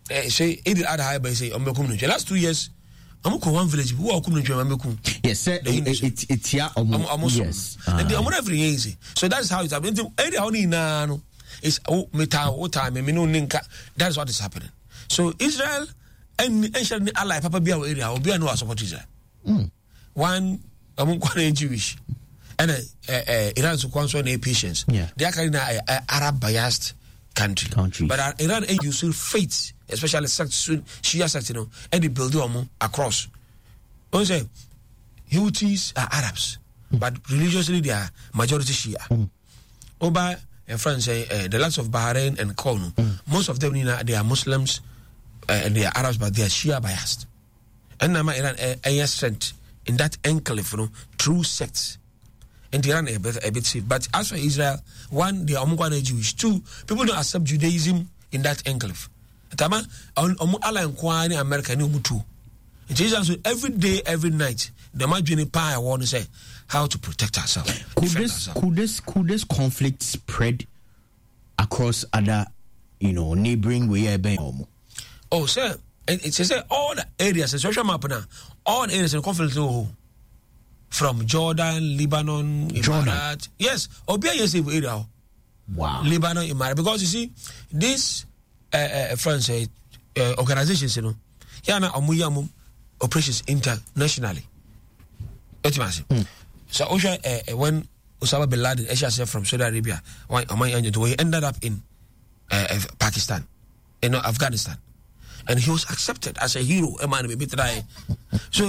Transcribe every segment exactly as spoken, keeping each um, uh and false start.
eh say it other high by say omekum no last two years amko one village who akum no twema mekum yes sir it it ya omo yes and the amount every easy so that's how it's happening area how ni na no is oh meta what time me no ninka that's what is happening so Israel and ancient ally papa bia area obi no support Israel mm. one amko Jewish and uh, uh, Iran so kwanso na patience yeah. they are kind of uh, Arab biased country. country but uh, Iran and use faith especially sect Shia sect you know and they build them across don't say Houthis are Arabs mm. but religiously they are majority Shia mm. over in France uh, the likes of Bahrain and Konu mm. most of them you know, they are Muslims uh, and they are Arabs but they are Shia biased and now Iran is sent in that enclave you know true sects and Iran a bit, a bit safe. But as for Israel, one, they are Omukwana Jewish. Two, people don't accept Judaism in that enclave. Tama, Omu Allah and America ni Umutu. It is also every day, every night, the Majuni Pai want to say how to protect ourselves. Could this, ourselves. could this, could this conflict spread across other, you know, neighboring way? Oh, sir, it says all the areas, the social map now, all the areas in conflict. Oh, from Jordan, Lebanon, Emirat. Yes, Obia yes area. Wow. Lebanon, Emirat. Because you see, this uh, uh, France uh, uh, organizations, you know, yana amuyamu operations internationally. Mm. So, Osha, uh, when Osama bin Laden, Asia from Saudi Arabia, he ended up in uh, uh, Pakistan, you know, Afghanistan. And he was accepted as a hero. So,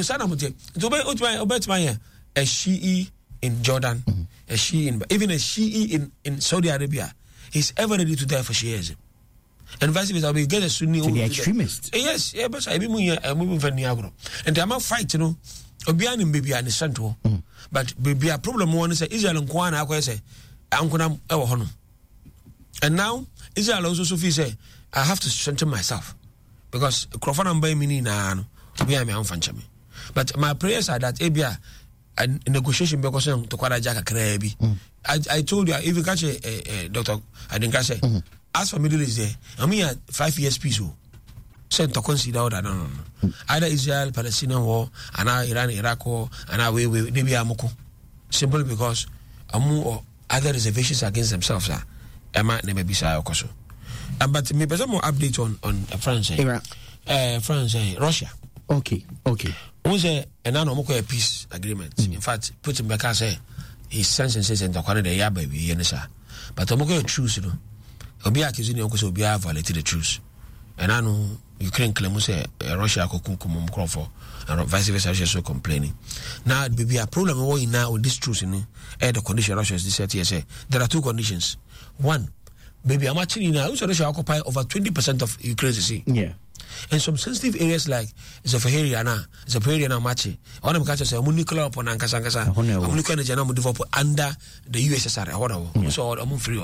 a Shi'i in Jordan, mm-hmm. a Shi'i in, even a Shi'i in, in Saudi Arabia, he's ever ready to die for Shiism. And vice versa, we get a Sunni. To the extremist. Uh, yes, yeah, but I mean, I'm moving from Niagara. And the amount fight, you know, Obian and Baby and the Central. But be a problem one is Israel and Kwana, I say, I'm going to honor. And now, Israel also say, I have to strengthen myself. Because Crawford and Bay Mini, nah, to be a man fan. But my prayers are that Abia. And negotiation because to kwada jaka krebi. I I told you if you catch a, a, a doctor I didn't catch mm-hmm. as for Middle East there I mean five years peace oh sent to consider that no no no mm-hmm. either Israel Palestinian war and now Iran Iraq war and now we we they be amoko simply because amu or other reservations against themselves ah ema ne be bisa okoso and but me person more update on on uh, France eh Iran. uh, France eh, Russia okay okay we say and now no a peace agreement. Mm. In fact, Putin back say he sends and says and the Canada ya baby yenisa. But Omoko a truce, you know. Obia accusing Uncle Obia violated the truce. And I know Ukraine claim say Russia kukum for and vice versa so complaining. Now it be a problem we now with this truce, you know. And the condition Russia is this year say there are two conditions. One, baby I'm actually now Russia occupy over twenty percent of Ukraine, you see. Yeah. And some sensitive areas like Zafaheria na Zafaheria na Machi. One of them say nuclear upon Ankasa nuclear energy na develop under the U S S R. What so I'm free.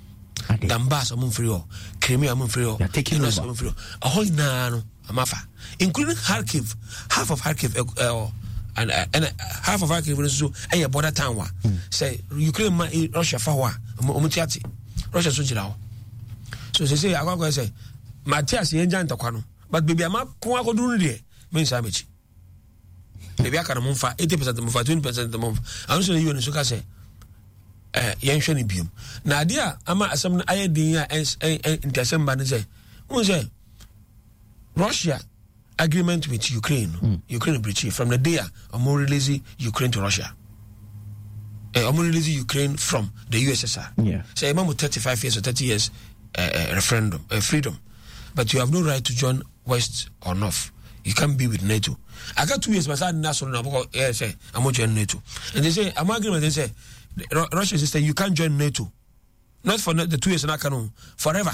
Donbass I'm free. Crimea I'm free. Taking over. I'm free. A whole na no amafa, including Kharkiv, half of Kharkiv uh, and uh, and uh, half of Kharkiv is so a border town. Wa say Ukraine Russia fawa umutiati Russia so jira. So they say I go say Matthias yenja ntakwano but baby ama ko akoduru de me nsa mechi baby aka na monfa eighty percent monfa twenty percent monfa anu so you no so ka say eh yenhwe ne biom na ade a ama asem na aye din a intercession ba ne say who say Russia agreement with Ukraine mm. Ukraine breach from the day am release Ukraine to Russia eh am release Ukraine from the U S S R yeah say am thirty-five years or thirty years uh, uh, referendum uh, freedom. But you have no right to join West or North. You can't be with NATO. I got two years, but I didn't know because yeah, say I'm going to join NATO. And they say, I'm agreement. They say, Russia says you can't join NATO, not for the two years and I can forever.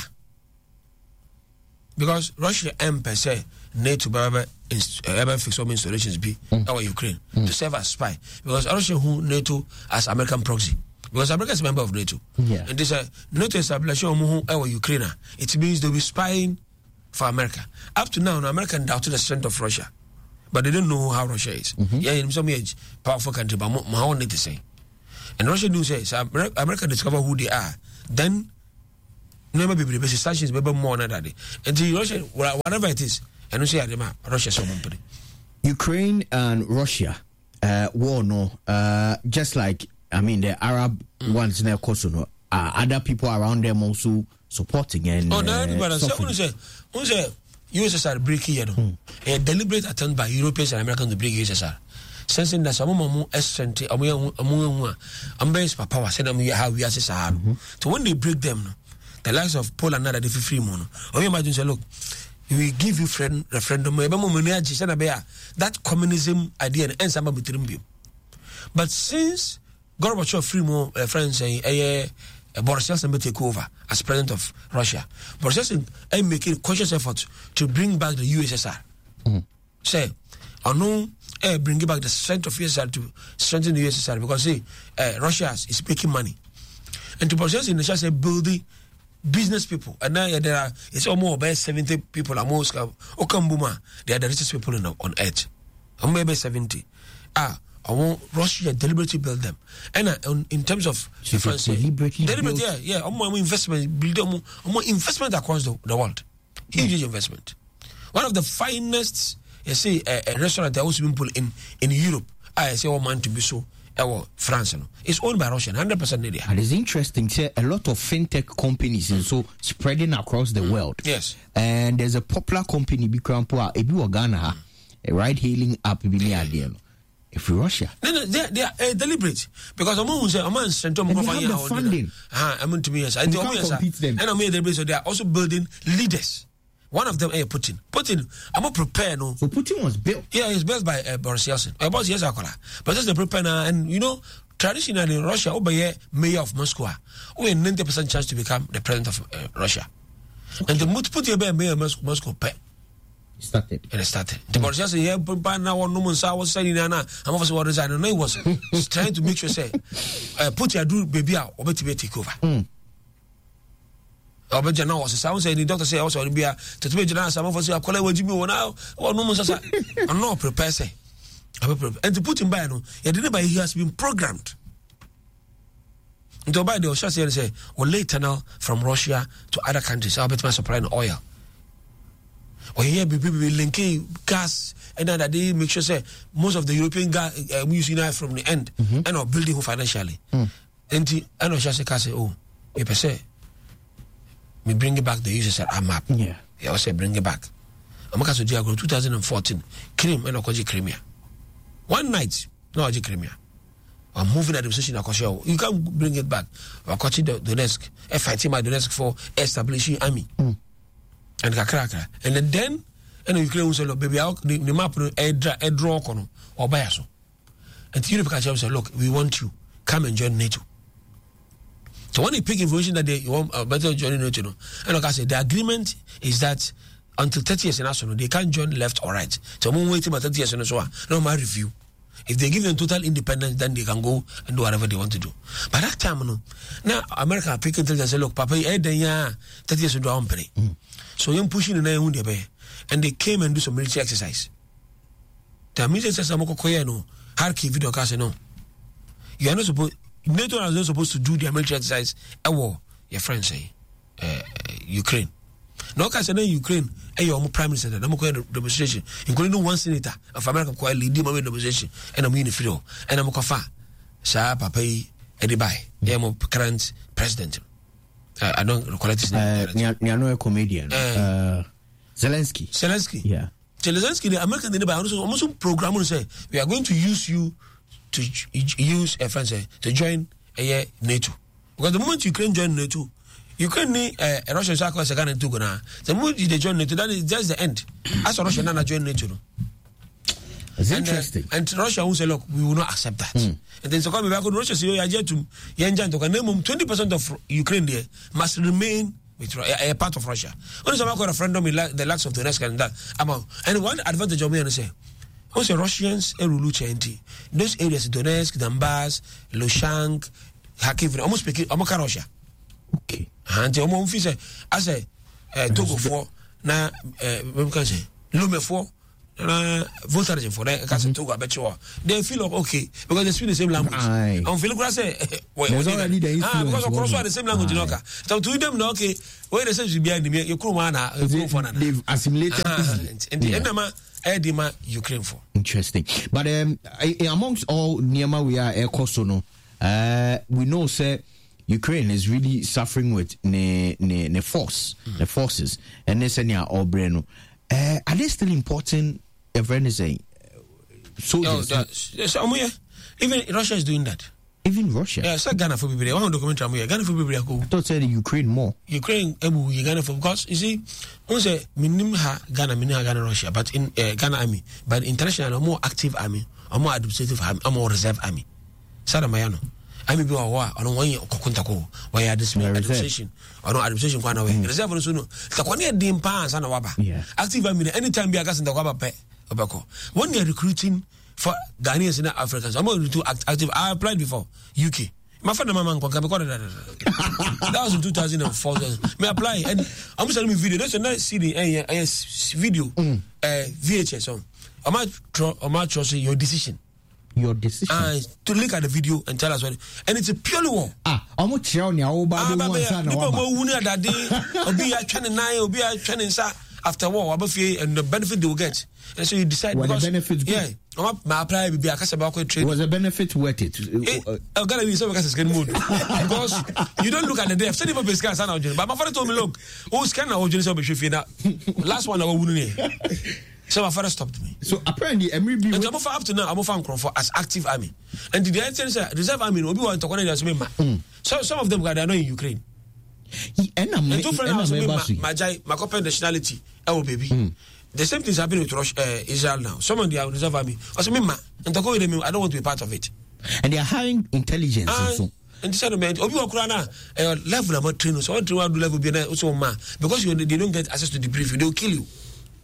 Because Russia and per se NATO ever ever fix some installations be mm. our Ukraine mm. to serve as spy. Because Russia who NATO as American proxy. Because America is a member of NATO. Yeah. And this uh, NATO establishment who our Ukraine. It means they'll be spying for America. Up to now, America doubted the strength of Russia. But they don't know how Russia is. Mm-hmm. Yeah, in some age, powerful country, but my own need to say. And Russia do say, so America discover who they are. Then never be the sanctions be more than that. And the Russia, whatever it is, and you say Russia so company. Ukraine and Russia uh, war no uh, just like I mean the Arab mm. ones in course no uh, other people around them also supporting and oh no everybody say who say who say U S S R breaking here no a deliberate attempt by Europeans and Americans to break U S S R sensing that some of essential among among ambassadors power say them how we as a so when they break them the likes of Poland that they free mono or you imagine say look we give you friend referendum that communism idea and ends up between them. But since Gorbachev free more uh, friends say uh, uh, Boris Yeltsin take over as president of Russia, Boris Yeltsin is making conscious effort to bring back the U S S R. Mm-hmm. Say, I know uh, bringing back the strength of U S S R to strengthen the U S S R because see, uh, Russia is making money, and to Boris Yeltsin, they say building business people, and now there are it's almost about seventy people almost Okambuma, they are the richest people on, on earth. Maybe seventy. Ah, I want Russia deliberately build them. And uh, on, in terms of so difference, deliberately, deliberately yeah, yeah, um, um, investment, build um, um, investment across the, the world. Huge mm. investment. One of the finest, you see, a uh, uh, restaurant that also been put in in Europe. I say, oh man, to be so. Our France, no? It's owned by Russia, hundred percent India. And it's interesting. Say a lot of fintech companies and so spreading across the mm. world. Yes, and there's a popular company, Bikrampo, Ebi Ghana, a ride-hailing app, Bini If Russia, no, no, they they are uh, deliberate because I'm going to say I'm going to send them. And they have the funding. Ah, I'm going to be yes. And you can't compete them. And I'm deliberate, so they are also building leaders. One of them is Putin. Putin, I'm not prepared, no. So Putin was built. Yeah, he's built by uh, Boris Yeltsin. Uh, Boris Yeltsin, but just the prepare now, and you know, traditionally in Russia, over here, mayor of Moscow, we have ninety percent chance to become the president of uh, Russia. And the Putin mayor of Moscow, pay. Started. And it started. The Boris Yeltsin here, but now one woman saw was saying, "Nana, I'm obviously what resign." And he was trying to make sure say, uh, Putin do baby out, or better take over. Mm. Obeja now was sound say the doctor say also be a to be general some of us are call we jibi now or no mo say I'm not prepare say and to put him by no he didn't by he has been programmed to buy the ocean say or later now from Russia to other countries I'll bet my supplying oil or here be people linking gas and then that they make sure say most of the European gas uh, we using now from the end mm-hmm. and are building financially mm. and the and Russia say oh you per se me bring it back the users at our map. Yeah. Yeah, I say bring it back. I'm going to go twenty fourteen. Crimea and Okoji Crimea. One night, no Okoji Crimea. I'm moving administration across your. You can't bring it back. I'm catching the Donetsk, fighting my Donetsk for establishing army. Mm. And Kakrakra. And then, then and Ukraine will say, look, baby, the, the map a draw or buy us. And Europe can say, look, we want you. Come and join NATO. So when they pick information that they want uh, better joining NATO, and like I said, the agreement is that until thirty years in national, they can't join left or right. So I'm waiting about thirty years in so on. No my review. If they give them total independence, then they can go and do whatever they want to do. By that time, no, now America pick intelligence and say, look, Papa, eh, then yeah, thirty years to do our company. Mm. So you're pushing the nine and they came and do some military exercise. The military exercise, I'm going no, Kharkiv video cast no. You are not supposed. NATO is not supposed to do their military exercise at war. Your friends say, uh, Ukraine. No, because in Ukraine, your prime minister, I'm going to demonstration, including one senator of America, quite leading my demonstration, and I'm in the field, and I'm going to Sa Papa Edibai, I'm current president. Uh, I don't recall his name. You're not a comedian. Uh, Zelensky. Zelensky. Yeah. Zelensky, the American Edibai, also program will say, we are going to use you. To use a friend say to join a NATO because the moment Ukraine join NATO, Ukraine need uh, Russia circle second and two gonna. The moment they join NATO, that is just the end. As Russia now join NATO, no. It's and, interesting. Uh, and Russia will say, look, we will not accept that. Mm. And then so come back on Russia say, you are to to name twenty percent of Ukraine there must remain with a, a part of Russia. When some a referendum in the likes of Donetsk and that, and one advantage of me and say. Also, Russians are rule change. Those areas, Donetsk, Donbass, Luhansk, Kharkiv, almost speaking, almost Russia. Okay. And the Omo officer, I say, Togo for na, we can say, Lume for uh, voter for that because to go better. They feel like, okay because they speak the same language. I'm feeling like say there's already the influence. Ah, because of course the same language, you know. So to them, no, okay, when they say you behind me, you come on, they've assimilated. And the enema, Edema, Ukraine for. Interesting, but um, amongst all Niama we are Ekosono, uh, we know say Ukraine is really suffering with ne ne ne force, mm. the forces, and they say near Obreno. Uh, are they still important? Everyone is saying soldiers. Oh, yes, um, yeah. Even Russia is doing that. Even Russia. Yeah, so Ghana for people. One documentary. I'm here. Ghana for people. I thought say the Ukraine more. Ukraine, Ebu, Ghana for because you see, we say minim ha Ghana, minim ha Ghana Russia, but in uh, Ghana army, but international, more active army, or more administrative army, or more reserve army. Sada Mayano. Army be wa ono one kokuntako why administration ono administration kwa na we reserve no so no takwane dim pa ansa na waba active army anytime be aka senda kwa ba pe obeko when they recruiting for Ghanaians and Africans I'm going to act active. I applied before U K my friend mama nko that was in two thousand four me apply and I'm sending me video that's a nice C D eh video uh V H S on am I am I trust your decision your decision uh, to look at the video and tell us what and it's a purely war ah omo chira oni awo ba do one sa na wa ba people wunu that day obi a twenty nine obi a twenty sa after war abafie and the benefit they will get and so you decide what because the benefits yeah omo ma apply be akasa ba ko trade was the benefit worth it uh gonna be so because scan mode because you don't look at the death say the people scan sana but my father told me look who scan na ojeni so be hwe na last one na wunu ne. So my father stopped me. So apparently, M R B. And I'm up to now. I'm off for as active army, and the answer is reserve army. Obi want to connect us with me. So some of them they are not in Ukraine. And two friends are my my couple nationality. Oh baby, the same thing is happening with Russia, uh, Israel now. Some of them are reserve army. Also me ma and talk with them. I don't want to be part of it. And they are hiring intelligence. Uh, also. And this man, Obi Wakurana, uh, level about training. So what do you do level be also ma because you they don't get access to the brief. They will kill you.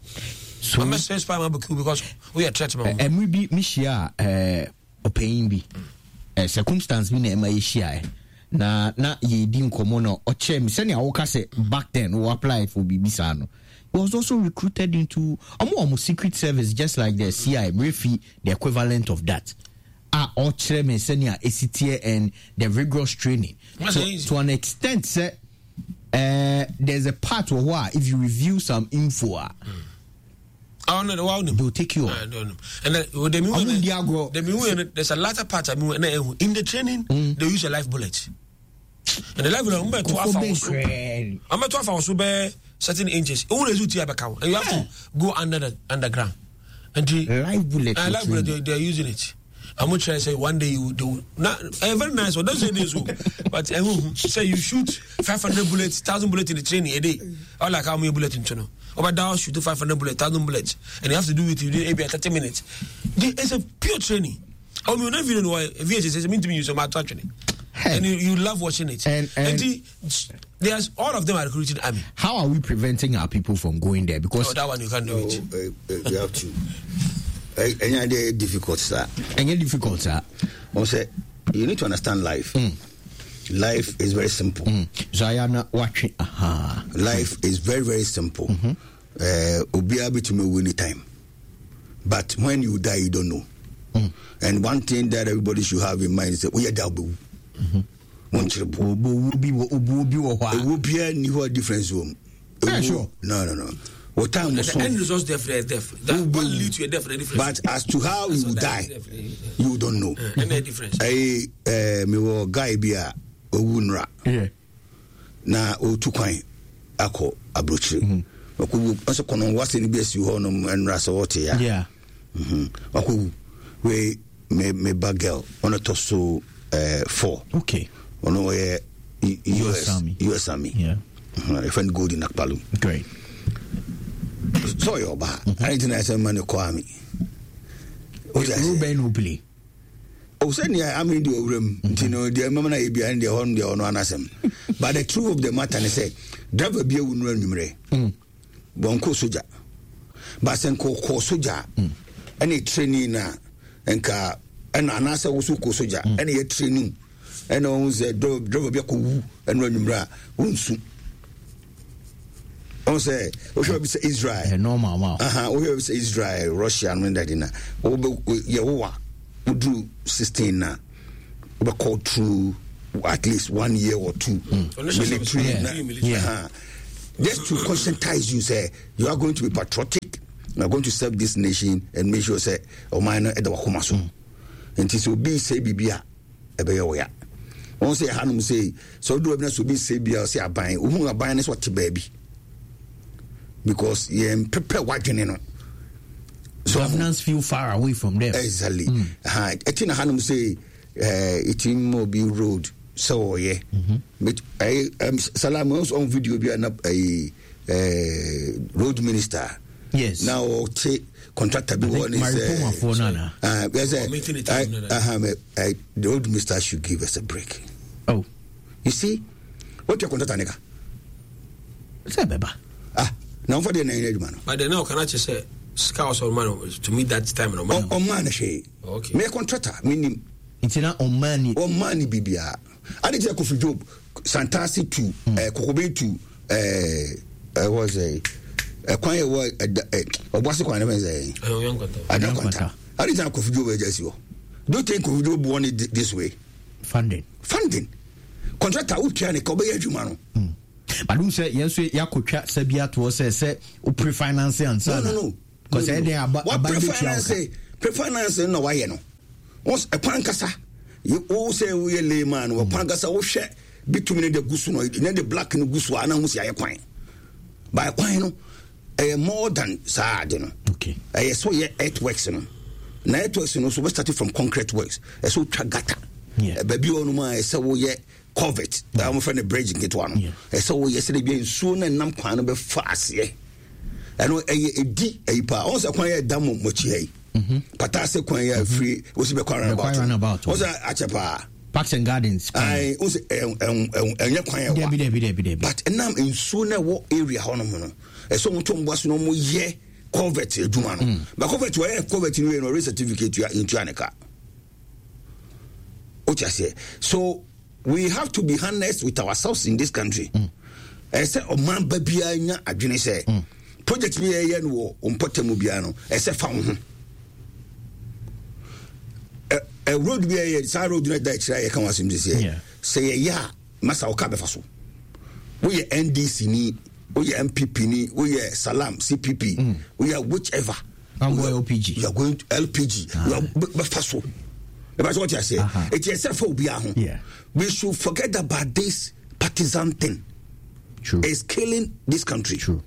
So I'm say spy because we are threat man. And we be Mishia eh opaying be circumstance be na e share na na ye di nkomo no o che me say na wo ka say back then we apply for Bibisa no. He was also recruited into omo secret service just like the C I A, briefly the equivalent of that. Ah o che me say na A C T A and the rigorous training. So, to an extent say uh, there's a part where if you review some info mm. Oh no, wow, no. They'll take you on. I don't know. And then uh, the mean, the mean, there's a latter part. I mean, in the training, mm. they use a live bullet. And the live bullet, I'm twelve hours. I'm twelve hours over certain inches. Only do to and you have to go under the underground. And the live bullet, uh, live bullet, they, they're using it. I'm going to try to say one day you do not uh, very nice. Well, don't say this, but uh, say you shoot five hundred bullets, thousand bullets in the training a day. Or like how many bullets in Tono. Over down shoot five hundred bullets, thousand bullets, and you have to do it within maybe thirty minutes. It's a pure training. I mean, not even know why V H S is meant to be used on training, hey. And you, you love watching it. And, and, and the, there's all of them are recruiting army. How are we preventing our people from going there? Because oh, that one you can't do oh, it. Uh, uh, you have to. Any other difficult, sir? Any difficult, sir? Also, you need to understand life. Mm. Life is very simple. Mm. So I am not watching. Aha. Life is very, very simple. Obia be to me any time. But when you die, you don't know. Mm. And one thing that everybody should have in mind is that we are double. One triple. It will be a new difference. Yeah, sure. No, no, no. What time was the end result definitely death. That will lead to a definite difference. But as to how you will die, you don't know. Uh, any difference? I uh, me wo guy be a owunra. Yeah. Na o tukwan akọ abrochire. Okubu onse kono wase ni be si ho no enra so wote ya. Yeah. Mhm. Okubu we me me bagel on to so uh four. Okay. Ono we U S Army. U S Army. Yeah. Mhm. I find gold in Akpalu. Great. So your ba. I didn't say man call me. Ruben Obli. Oh, send ya I mean the room. You know, the mama na behind the horn the ono anasem. But the truth of the matter is say driver be won run numere. Mm. Bonko soja. But sen ko ko soja. Any training na enka and anasa wo so ko soja. Any ye training. And on say driver be ko wu and run numere unsu. I say, we be say Israel. Normal, wow. Uh-huh. We say Israel, Russia, and that in a we do sixteen now. We call through at least one year or two. Mm. Military, yeah. Yeah. Uh-huh. Just to conscientize you, say you are going to be patriotic. You are going to serve this nation and make sure say, "Oh my, no, edo wakumaso." And this will be say bibia, ebe yo ya. One say Hanum say so do evidence will be say bibia say aban. Who aban is what baby. Because yeah, prepare what you know. So governance feel far away from them. Exactly. Mm. Uh, Etina Hanum say uh, it in Mobile Road. So yeah, mm-hmm. But I um, Salam was on video be an a uh, road minister. Yes. Now take contractor be one is uh, for Nana. Uh, yes, uh, I, uh, uh, the road minister should give us a break. Oh, you see, what your contractor nigga? Say beba. Ah, now for the name man. But then now can I just say scouts or man to meet that time no man. Oh man, she. Okay. Me contractor meaning. It's not on money. On money bibia. I did Kofi Job, Santasi to uh, Kokobe to uh, uh, was a a quiet word. Uh, what's the kind of say? I don't contact. I did not Kofi Job agency. Don't think Kofi Job wanted this way. Funding. Funding. Contractor who can a Kobe Jumano. But who say yes, you could chat Sabia to us, say, who pre financing and so. No, no, no. Because they are about what pre financing, pre financing, no, I know. Once a pancasa. You all say we a layman or pangasa or share between the gusuno, then the black and gusu, and I was a quine. By a quine, a more than sad, you know. Okay. I saw your earthworks, you know. Networks, you know, so we started from concrete works. I saw Tragata. Yeah. A baby on my, I saw ye covet. I'm from the bridge in Getwan. I saw yesterday being soon and Nam Kwan be fast, yeah. I know a D a pa, also acquire Damo Mochi. Patase kwan ya free was be kwan about was achapa Parks and Gardens I was enye kwan ya but enam ensu na wo area hono no eso moto mboaso no mo ye covet aduma no ba covet wa ye covet ni no certificate ya into aneka ochase. So we have to be honest with ourselves in this country. I say o man ba bia nya adwene say project bi ye no o mpotemu bia no e say fa ho a road be a side road that I can was him this year. Say ya Massa Okabefaso. We are N D C ni, we are M P P ni, we are Salam C P P, mm. we are whichever. I'm going L P G. You are going to L P G. Ah. You are Befaso. That's what I say. Uh-huh. It is a phobia. Yeah. We should forget about this partisan thing. True. It's killing this country. True.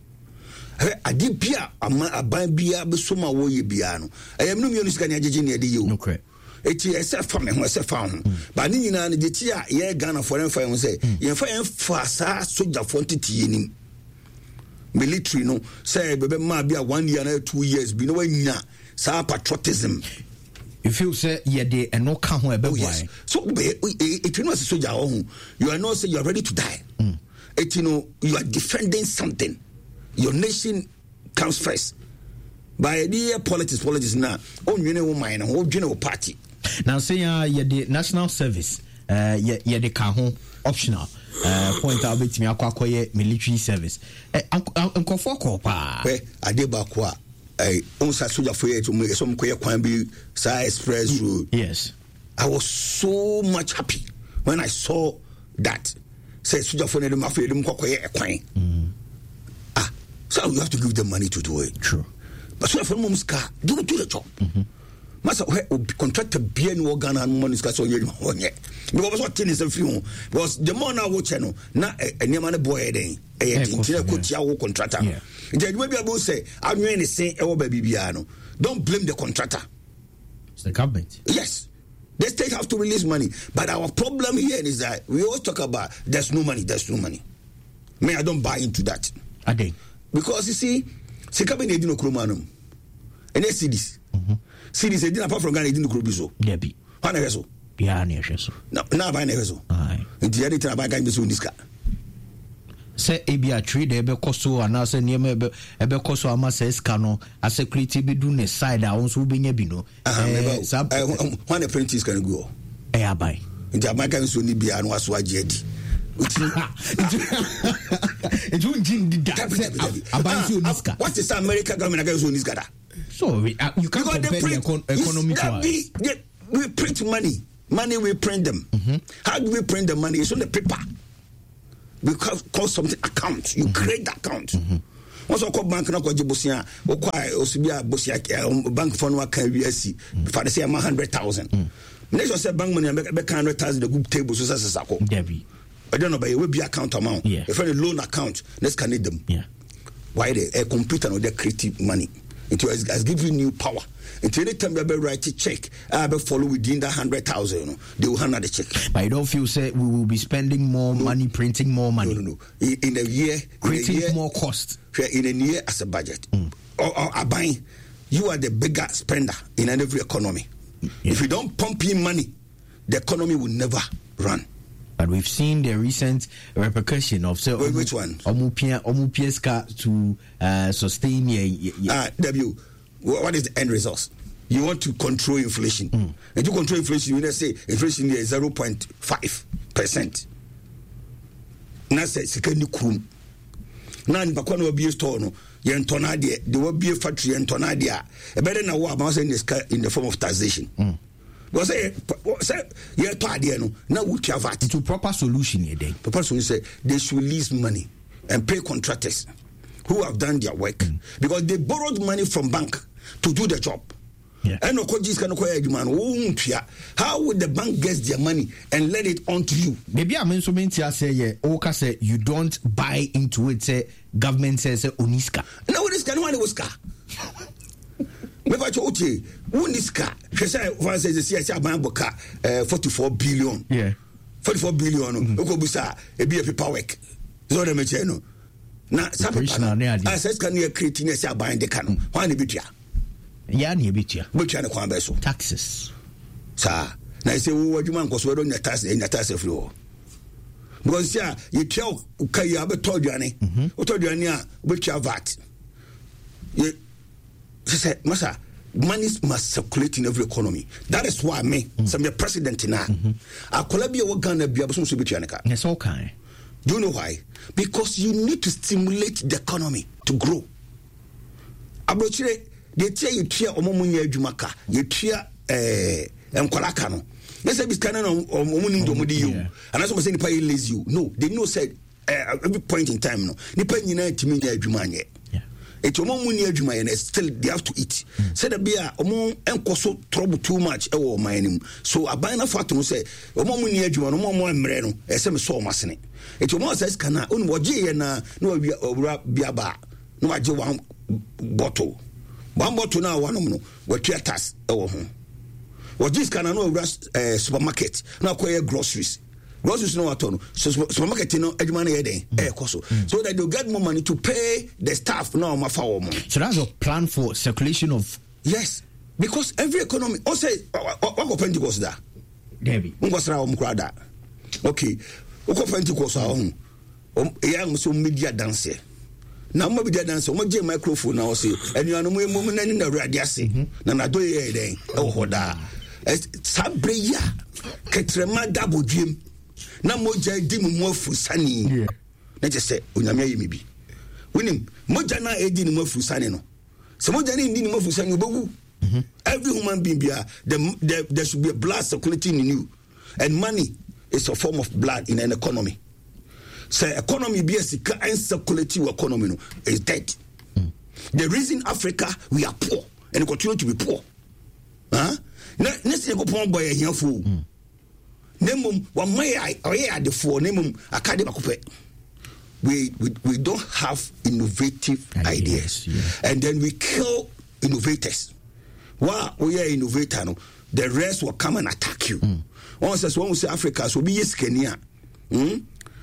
I did Pia, a ban Bia, Besuma, Woye Biano. I am no music and Ajin de you. No correct. It is a family who is a found. But Nina, the tia, yeah, Ghana for them, for say, you find fasa, soldier quantity in him. Military, no, say, baby, might be a one year and two years, be no way, sa patriotism. You feel, say, yeah, they and no come where, oh, yes. So, if you know, a soldier, you are not saying you are ready to die. Mm. It, you know, you are defending something. Your nation comes first. By the politics, politics now, oh, you know, mine, oh, you know, party. Now, say, uh, yeah, the national service, uh, yeah, yeah, the Kahon optional. Uh, point out with me, I military service. Uncle Foko, pa. I did back what I almost soldier for you to make some queer Quambi Side Express Road. Yes, I was so much happy when I saw that. Say, soldier for them, after them, a quine. Ah, so you have to give them money to do it. True. But so for mom's car, do do the job. Master, contract a bien organ and money is so you want yet. Because what thing is a few because the more now watch channel, not a near man boy, a contractor. Then maybe I will say, I'm going to say, oh, baby, piano. Don't blame the contractor. It's the government. Yes. The state have to release money. But our problem here is that we always talk about there's no money, there's no money. Me, I don't buy into that. I think. Because you see, Sikabe ne dino kromanum. And C Ds. Mhm. C Ds didn't apart from Ghana didn't krobiso. Yeah be. Pana reso. Yeah, ne reso. Na na ba na reso. Ai. Nti yadi tra ba ga mbeso niska. Say e bia trade e be koso ana say niam e be e be koso ama say ska no a security be do ne side a won so be nya bi no. Eh sa when apprentice can go. Eh abai. Nti abai kan so ni bia no aso age adi. It won't did that. What is American government against Niskada? So uh, you can't compare the econ- economy to us. We, we print money. Money, we print them. Mm-hmm. How do we print the money? It's on the paper. We call, call something account. You mm-hmm. create the account. Mm-hmm. Once I call bank, I call Jibusia, or Osibia, Bosia, bank phone, what can we see? If I say I'm a hundred thousand. Next, I say bank money, I make a hundred thousand, the group table, so that's a sako. Debbie. I don't know, but it will be account amount. Yeah. If any loan account, let's can need them. Yeah. Why they a computer or they create money? It has, has given you power. Until any time they write a check, I will follow within that hundred thousand. You know, they will hand the check. But I don't feel say we will be spending more no. money, printing more money. No, no, no. In, in a year, creating in a year, more cost. In a year as a budget, mm. or, or a buying, you are the bigger spender in every economy. Yeah. If you don't pump in money, the economy will never run. But we've seen the recent repercussion of so Wait, which one? Omupia Omupieska to uh, sustain ye, ye. Ah, W. What is the end result? You want to control inflation, mm. and to control inflation, you need to say inflation is zero point five percent. Now say second kum. Now in Bakwana will be a store no. Yen tonadi, there will be a factory and tonadia. A better now what I'm saying is in the form of taxation. Mm. Because say, say, yeah, to idea no. Now we have that to proper solution here. Then proper solution say they should release money and pay contractors who have done their work mm. because they borrowed money from bank to do the job. Yeah. And how would the bank get their money and let it on to you? Maybe I mean so many say yeah, Oka say you don't buy into it. Say government says say Uniska. No, Uniska no one Uniska. Maybe I told you Uniska. She said one says the C S I bank book forty-four billion. Yeah, forty-four billion. Oko bisa e be a paperwork. So the me no. Na operational ne adi. I says can you create in say buying the can. Why ne bitia? Yeah, near bitia. Bitia ne kwan be so. Taxes. Sir, na say wo wadwuma nkoso we don your tax in your tax flow. Because yeah, you tell okay you be told you ani. O told you ani a bitia V A T. You say masa money must circulate in every economy. That is why me some mm. president na akola bi wo Ghana bia so so bitia ne ka. Yes, okay. Do you know why? Because you need to stimulate the economy to grow. Abrochire they tell you tia omomunya adwuma ka ye tia eh enkwala ka no they say biskana no omuni ndomudi you and so say nipa you lazy you no they know said uh, every point in time no nipa nyina timi nya adwuma anye it omuni adwuma and still they have to eat mm. say the bia omo enkoso trouble too much e wo man nim so aban na fato no say omuni adwuma no omo emre no e say me so masene it omo says kana onu woje ye na na owura bia ba na waje one bottle one bottle now one no what you tax e wo ho what this can no uh, supermarket na acquire groceries groceries no what no so supermarket no adwuma na ye den e koso so that they get more money to pay the staff now ma fa wo mo. So that's a plan for circulation of. Yes, because every economy also what go Pentecost da Debbie ngo sra wo mkra da okay wo Pentecost a ho e ya so media dance na mo bi dance mo je microphone na o say enuanu mo mo na ni na awurade ase na na do ye den e wo hoda sabre ya ketrema dabodwem na mo ja di mo afu sani na je say onyame ayi mi bi winim mo ja na edi ni mo afu sani no se mo ja ni ndi ni mo afu sani obogu every human being bia there, there, there should be a blood circulating in you and money is a form of blood in an economy. So economy be a sika and circulating economy no, is dead. Mm. The reason Africa we are poor and continue to be poor. Huh? Next thing go poor boy here for. Nemum one way I I the for nemum akade bakope. We we we don't have innovative ideas, ideas. Yeah. And then we kill innovators. While we are innovator no, the rest will come and attack you. Mm. One says one will say Africa so be yes Kenya. Hmm?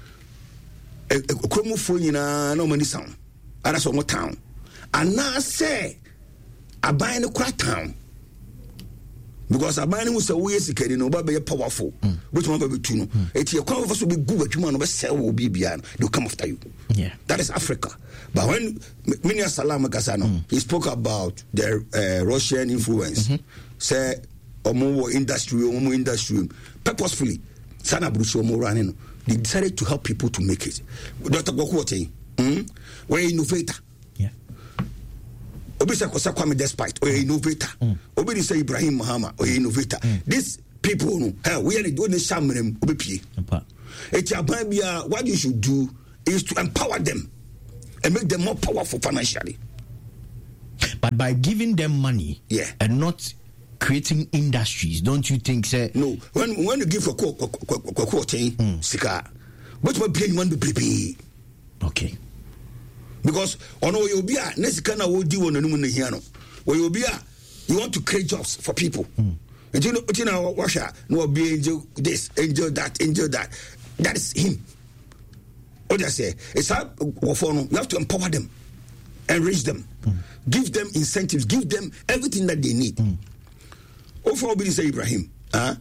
Ekromu fo nyina na omani sound ara so mo town ana say aban ne kura town because aban ne musa wo yesikani no ba be powerful but mo ba be tu no eti e kwa so be gu adwuma no be sell wo bibia no they come after you. Yeah, that is Africa. But when Minia Salama Kasano mm. he spoke about the uh, Russian influence, mm-hmm. say omo industry omo industry purposefully sana bruso mo running they decided to help people to make it. Doctor Gokuote, mm, we're an innovator. Yeah. Obi say Kosa Kwame Despite, we're an innovator. Mm. Obi say Ibrahim Muhammad, we're an innovator. Mm. These people, no, hey, we are the only shaman. Obi P. It's a what you should do is to empower them and make them more powerful financially. But by giving them money, yeah, and not creating industries, don't you think, sir? No, when when you give a quote, sika, what will be one be? Okay, because on all you'll be a next kind of do on the moon here, where you'll be a you want to create jobs for people. Mm. And you know, you know, Russia, no be angel this, angel that, angel that. That is him. What I say, it's how you have to empower them, enrich them, mm. give them incentives, give them everything that they need. Mm. Offer Obi say Ibrahim, ah,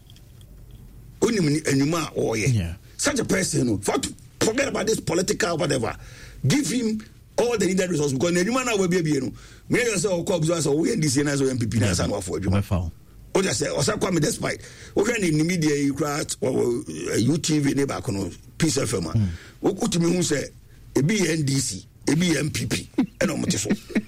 yeah. Such a person, forget about this political whatever. Give him all the needed resources because the human will be able to. Me say, "Oh, come so we and this and so M P P na san for you." O just say, "Osa Kwame Despite." O hwe in the media you craft or U T V ne ba kono Peace F M. O kutimi hu say e bi N D C, e bi M P P, e no mote so.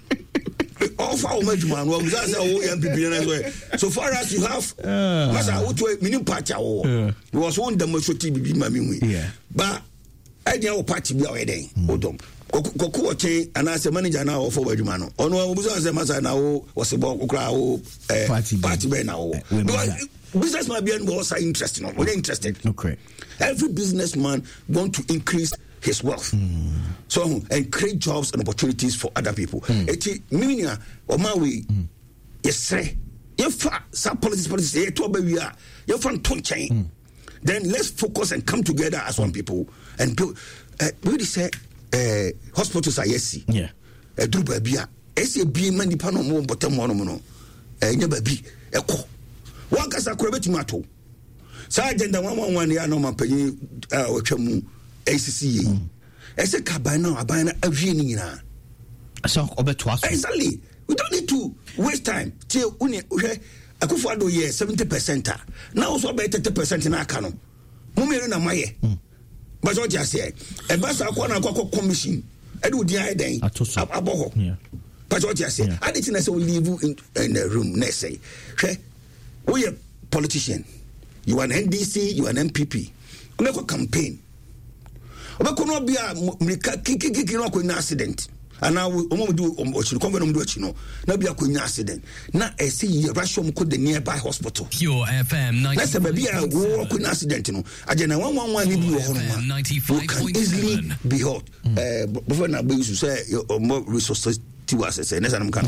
Offer o madjuma no say say o M P P na so. So far as you have, masa o to minim party awo. We was one demonstrate bibi ma mi hu. Yeah. But I dey o party bi o den. Odom. Koku oche anase manager na ofo wadwuma no ono obuso ase masa na wo wosebo kokra wo party party be na wo businessman be no was interested no we interested. Okay, every businessman want to increase his wealth, mm. so and create jobs and opportunities for other people. Eti minia o ma we yesre yefa some politics politics e to ba wi a yefa ton chain, then let's focus and come together as one people and build uh, we say Uh, hospitals are yes, yeah. A do baby, S A B many pano more bottom one mono, a never be a co. One cast a crabby tomato. Sergeant, the one one year no man pay uh chamu A C C. As a cabana, a banner of Genina. So, over to us. Exactly. We don't need to waste time till uni. I could follow year seventy percent. Now, so about thirty percent in our canon. Mummy na maye. But what you say, a bus I want to commission. I do the idea. Aboho. But what you say, I didn't say we live in in the room. Next say, we are politician. You are an N D C. You are an M P P. We make a campaign. We cannot be a kiki kiki no ko accident. And now we do um should come when do it no. Na be a ko accident. Na e say you rush um ko the nearby hospital. Pure F M ninety. Let's say be a wo ko accident no. Agena one one one ni bi wo hono. You can easily be hurt. Eh before na be you say more resources to us say next time can.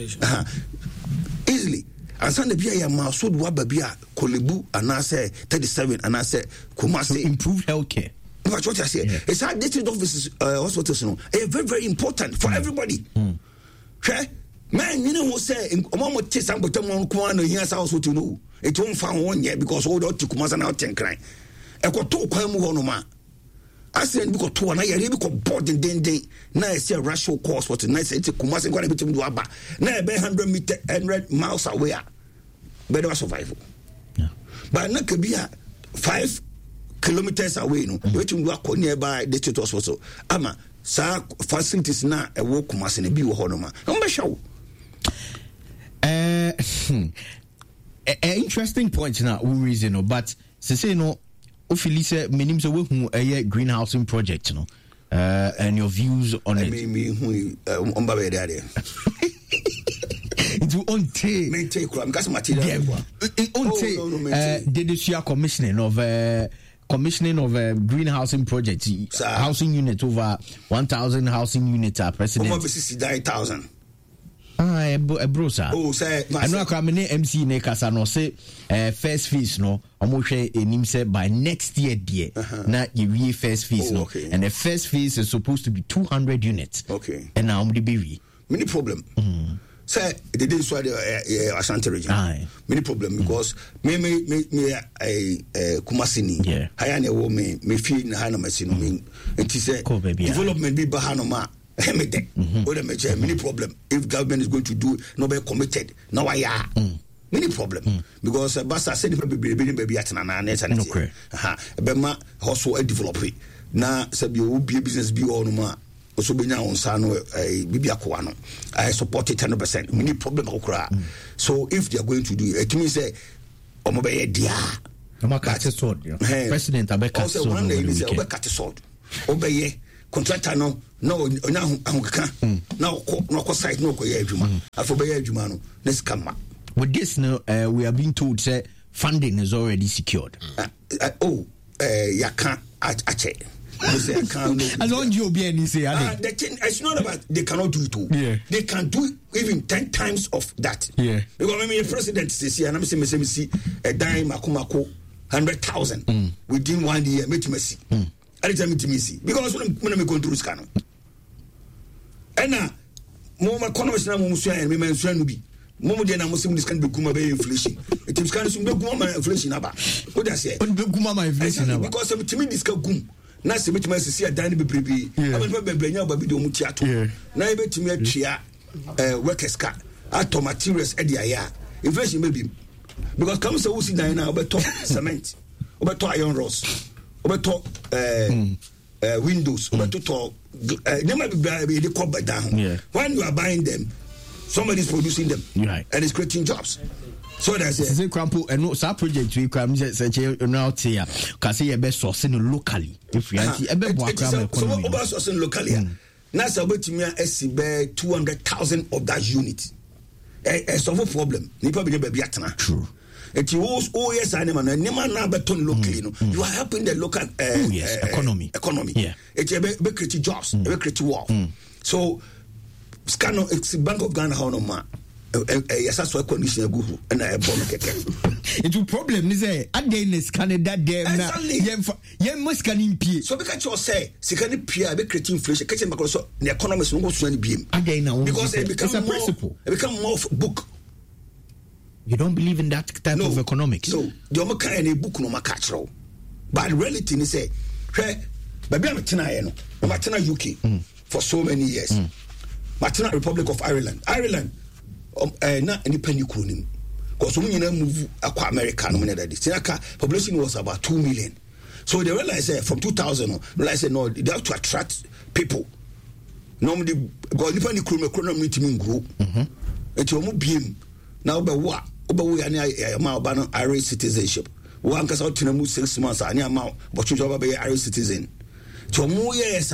Easily. And Sunday be a ma so do aba bi a Kolebu and I say thirty-seven and I say Kumasi improve healthcare. What I say, yeah. It's our district offices, uh, hospitals, no, it's very, very important for mm. everybody. Mm. Okay? Man, you know what say? Mama tell some but someone come and hear house to know. It won't find one yet because all the to come as an out and cry. I got two kwemu hono ma. I said because two and I really got bored and then they now I see a rational course for tonight. Say to come as and go to do aba. Now be hundred meter hundred miles away. Better survival. Yeah. But not could be a five kilometers away no which we are nearby the district hospital ama sa facilities na e wo Kumasi na bi wo hono ma o be show eh a interesting point now we reason no but say say no ofili say menim say we hu a greenhousing project no uh and your views on I it me me hu on ba be there it will on take me take am gas material it on take uh the the commissioning of uh commissioning of a greenhousing project, Sir. Housing unit over one thousand housing units are president. Over sixty-nine thousand. Ah, a bro, sir. Oh, sir. I know I'm M C in Kasano say first fees no. I'm okay in say by next year, dear. Now you read first fees no, and the first fees is supposed to be two hundred units. Okay. And now I'm the baby. Many problem. Mm. Say they didn't swallow the Ashanti region. Aye. Many problem because mm. me me me me a Kumasi ni. Yeah. Hayane wo me me feel na hana masino me. It is a development be bahano ma. Hemede. What a major many problem. If government is going to do, nobody committed. Now I are. many problem mm. because uh, basa said people be be be atena na na sanity aha be ma hustle e develop na sabi o be business bi o no ma so benya on sa no bibia kwa no I support it one hundred percent many problem akura mm. so if they are going to do it, it means say omo be dia omo cut sword president abeka sword one day say omo cut sword obeye contractor no no onya ahokaka na okọ na okọ site no okọ ya adwuma afọ be ya adwuma no na scammer. With this now, uh, we are being told that funding is already secured. Uh, uh, oh, uh, you can't check. As long as you be any say, the thing it's not about they cannot do it all. Yeah. They can do even ten times of that. Yeah. Because I mean, the president says, and I'm saying, me see a dime makumako hundred thousand mm. within one year. Make me see. I didn't tell me see because when when I'm going through scan, and now more my economists now must say and me mention no be. Momo de na muslim this can be kuma be inflation. It is can some be kuma inflation aba. What does say? Be kuma my inflation aba. Because some timi this can gum. Na se betuma sisi adan be bebrebe. Aba be bebrenya oba bi de omu tiato. Na e betumi atwea eh workers car. Ato materials e de aya. Inflation may be. Because come say we see dan na obeto cement. Obeto iron rods. Obeto eh uh, windows. Obeto to nema be de cover down. When you are buying them, somebody is producing them, right, and it's creating jobs. So that's it. Say Crampo and no sa project we come say now here can say best sourcing locally. If you anti e be bo akra so over sourcing locally. Na say obetimi a two hundred thousand of that unit. A solve problem. Nipa be be atena. True. It was oh yes I never never na beton locally no. You are helping the local uh, oh, yes, uh, economy. Economy. Yeah. It be be create jobs, be create work. So Scano, it's Bank of Ghana, how no man. Yes, that's why condition go and I born keke. It's a problem. Is a against Canada there now. Yeah, must can impede. So because you say, second peer, be creating inflation, catching because the economists won't go to any beam again now because it becomes a more, principle. It become more of book. You don't believe in that type no, of economics? No, the Omaka any book no macatro. But reality is say, hey, baby, I'm a Tina, no, I'm a Tina U K for so many years. Mm. Martina Republic of Ireland. Ireland, um, uh, not any penny crooning. Because when you move aqua America, no population was about two million. So they realized uh, from two thousand, realized uh, no, they have to attract people. Normally, because the penny crooning, crooning meeting grow. It's your beam. Now, but what? But we are near Irish citizenship. One can out to six months, and I'm out, but you have a Irish citizen. So, more yes.